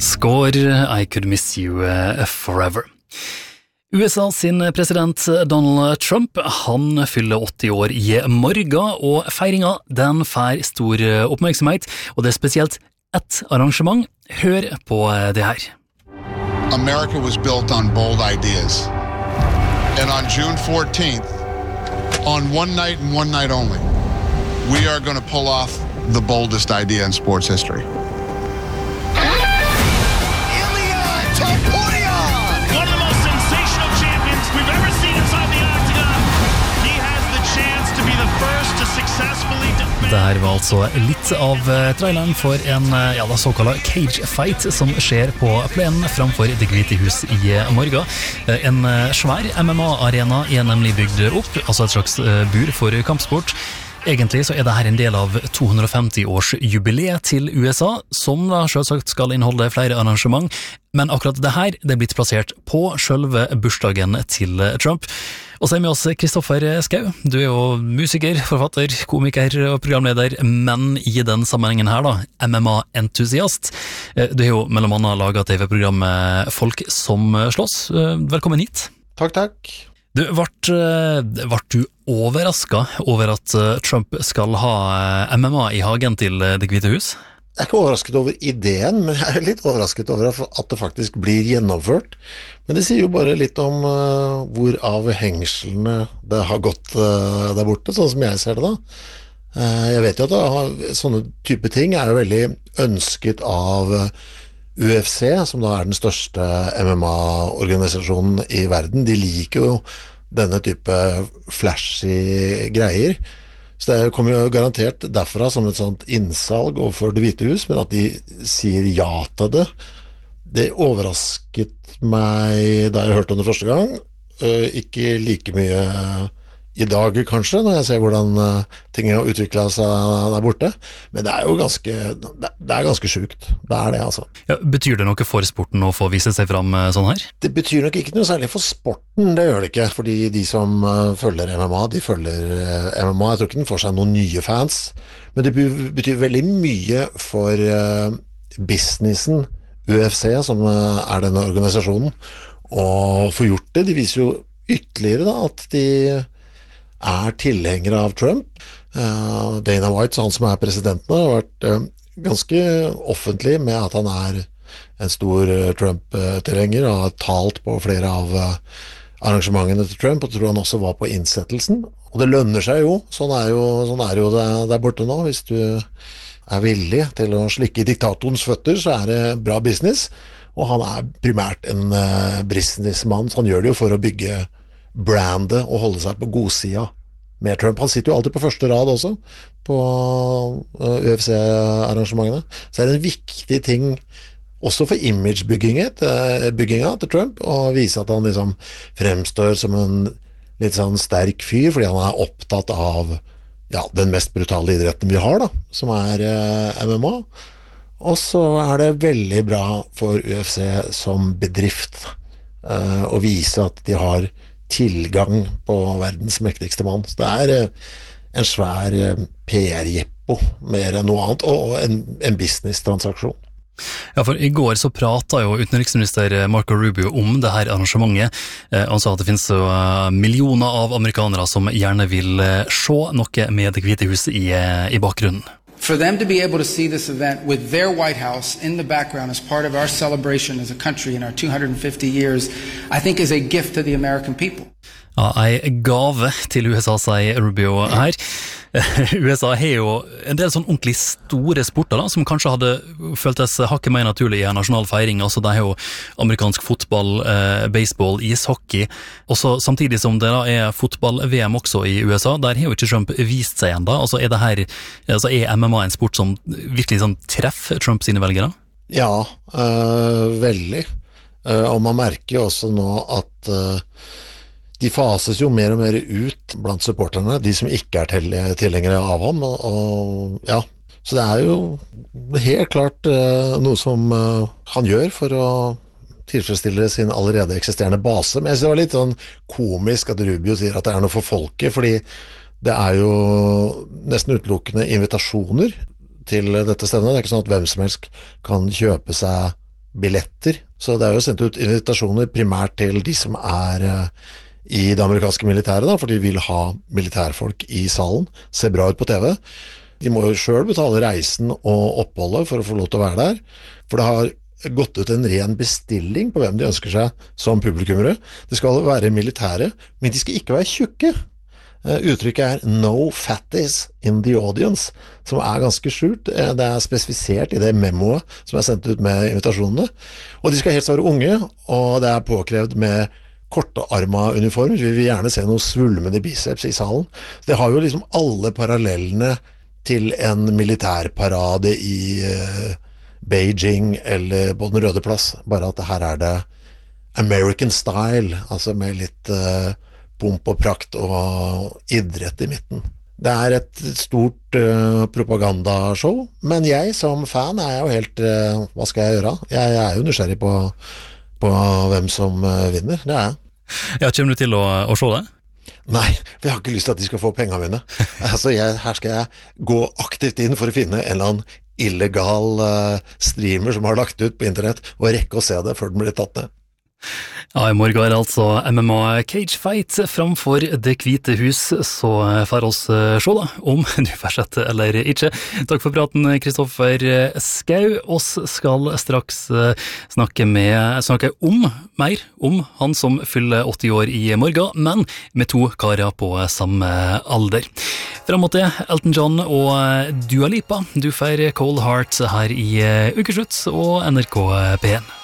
Score, I Could Miss You Forever. USA sin president Donald Trump, han fyller 80 år i morgen, og feiringa den får stor oppmerksomhet, og det spesielt ett arrangement. Hør på det her. America was built on bold ideas. And on June 14th, on one night and one night only, we are going to pull off the boldest idea in sports history. Det her var altså litt av traileren for en såkalt cage fight som skjer på plenen framfor Det Hvite Hus i morgen. En svær MMA-arena er nemlig bygd opp, altså et slags bur for kampsport. Egentlig så er det her en del av 250-års-jubileet til USA, som da selvsagt skal inneholde flere arrangement, men akkurat det her det er blitt plassert på selve bursdagen til Trump. Og så er med oss Kristoffer Skau. Du er jo musiker, forfatter, komiker og programleder, men i den sammenhengen her da, MMA-entusiast. Du har jo mellom annet laget TV-programmet Folk som slåss. Velkommen hit. Takk. Du, vart du overrasket over at Trump skal ha MMA i hagen til Det Hvite Hus? Jeg er ikke overrasket over ideen, men jeg er litt overrasket over at det faktisk blir gjennomført. Men det sier jo bare litt om hvor av hengslene det har gått der borte, sånn som jeg ser det da. Jeg vet jo at sånne type ting er jo veldig ønsket av UFC, som da er den største MMA-organisasjonen i verden. De liker jo denne type flashy greier. Så det kommer jo garantert derfra som et sånt innsalg overfor Det Hvite Hus, men at de sier ja til det, det overrasket meg da jeg hørte om det første gang. Ikke like mye i dag kanskje, når jeg ser hvordan ting har utviklet seg der borte. Men det er jo ganske sjukt. Det er det, altså. Ja, betyr det noe for sporten å få vise seg fram sånn her? Det betyr nok ikke noe særlig for sporten, det gjør det ikke. Fordi de som følger MMA, de følger MMA. Jeg tror ikke den får seg noen nye fans. Men det betyr veldig mye for businessen UFC, som er denne organisasjonen. Og få gjort det, de viser jo ytterligere da, at de er tilhengere av Trump. Dana White, han som er presidenten, har vært ganske offentlig med at han er en stor Trump-tilhenger og har talt på flere av arrangementene til Trump, og tror han også var på innsettelsen. Og det lønner seg jo, sånn er jo det der borte nå. Hvis du er villig til å slikke diktatorens føtter, så er det bra business. Og han er primært en businessmann, så han gjør det jo for å bygge brandet og holde seg på godsida med Trump. Han sitter jo alltid på første rad også på UFC-arrangementene. Så er det en viktig ting også for imagebygginga til Trump, å vise at han liksom fremstår som en litt sånn sterk fyr, fordi han er opptatt av den mest brutale idretten vi har da, som er MMA. Og så er det veldig bra for UFC som bedrift å vise at de har tilgang på verdens mektigste mann. Så det er en svær PR-jippo mer enn noe annet, og en business-transaksjon. Ja, for i går så pratet jo utenriksminister Marco Rubio om det her arrangementet. Han sa at det finnes millioner av amerikanere som gjerne vil se noe med Det Hvite Hus i bakgrunnen. For them to be able to see this event with their White House in the background as part of our celebration as a country in our 250 years, I think is a gift to the American people. Ja, en gave til USA, sier Rubio her. USA har jo en del sånn ordentlig store sporter da, som kanskje hadde føltes hakket mer naturlig i en nasjonal feiring. Altså det er jo amerikansk fotball, baseball, ishockey. Også samtidig som det da er fotball-VM også i USA, der har jo ikke Trump vist seg enda. Altså er MMA en sport som virkelig sånn treffer Trump sine velgere? Ja, veldig. Og man merker jo også nå at de fases jo mer og mer ut blant supporterne, de som ikke er tilhengere av ham, så det er jo helt klart noe som han gjør for å tilfredsstille sin allerede eksisterende base. Men jeg synes det var litt sånn komisk at Rubio sier at det er noe for folket, fordi det er jo nesten utelukkende invitasjoner til dette stevnet. Det er ikke sånn at hvem som helst kan kjøpe seg billetter, så det jo sendt ut invitasjoner primært til de som i det amerikanske militæret, da, for de vil ha militærfolk i salen, ser bra ut på TV. De må jo selv betale reisen og oppholdet for å få lov til å være der, for det har gått ut en ren bestilling på hvem de ønsker seg som publikummere. Det skal være militære, men de skal ikke være tjukke. Uttrykket no fatties in the audience, som ganske skjult. Det spesifisert i det memoet som sendt ut med invitasjonene. Og de skal helst være unge, og det påkrevd med kortarmet uniform. Vi vil gjerne se noe svulmende biceps i salen. Det har jo liksom alle parallellene til en militærparade i Beijing eller på den Røde plass, bare at her det American style, altså med litt pomp og prakt og idrett i midten. Det et stort propagandashow, men jeg som fan jo helt, hva skal jeg gjøre? Jeg jo nysgjerrig på hvem som vinner, det jeg. Ja, kommer du til å se det? Nei, for jeg har ikke lyst til at de skal få pengene mine. Altså, her skal jeg gå aktivt inn for å finne en eller annen illegal streamer som har lagt ut på internett, og rekke å se det før den blir tatt ned. Ja, I morgen altså MMA Cage Fight framfor Det hvite hus, så får oss se da, om du får sett eller ikke. Takk for praten, Kristoffer Skau. Oss skal straks snakke mer om han som fyller 80 år I morgen, men med to karer på samme alder. Fram mot det, Elton John og Dua Lipa. Du får Cold Heart her I Ukeslutt og NRK P1.